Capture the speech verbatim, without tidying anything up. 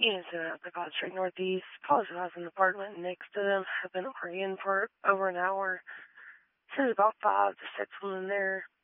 Ian's at the God Street Northeast. Also has an apartment next to them. I've been praying for over an hour. There's about five to six women there.